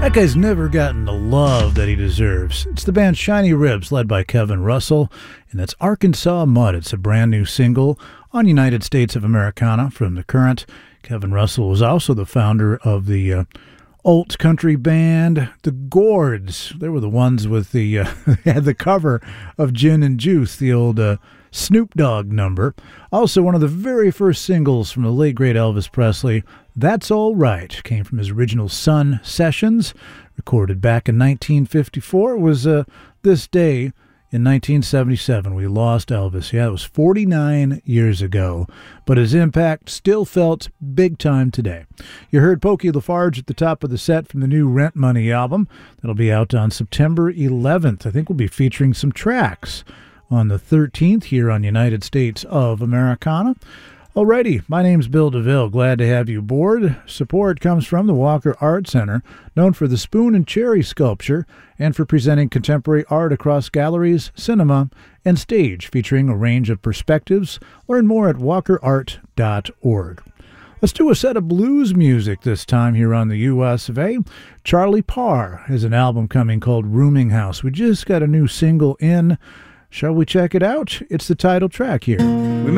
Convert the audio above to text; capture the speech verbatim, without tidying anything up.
That guy's never gotten the love that he deserves. It's the band Shiny Ribs, led by Kevin Russell, and that's Arkansas Mud. It's a brand new single on United States of Americana from The Current. Kevin Russell was also the founder of the uh, alt country band The Gourds. They were the ones with the uh, had the cover of Gin and Juice, the old uh, Snoop Dogg number. Also, one of the very first singles from the late great Elvis Presley, That's All Right, came from his original Sun Sessions, recorded back in nineteen fifty-four. It was uh, this day in nineteen seventy-seven. We lost Elvis. Yeah, it was forty-nine years ago, but his impact still felt big time today. You heard Pokey Lafarge at the top of the set from the new Rent Money album. That'll be out on September eleventh. I think we'll be featuring some tracks on the thirteenth here on United States of Americana. Alrighty, my name's Bill DeVille. Glad to have you aboard. Support comes from the Walker Art Center, known for the Spoon and Cherry sculpture and for presenting contemporary art across galleries, cinema, and stage, featuring a range of perspectives. Learn more at walker art dot org. Let's do a set of blues music this time here on the U S of A. Charlie Parr has an album coming called Rooming House. We just got a new single in. Shall we check it out? It's the title track here. We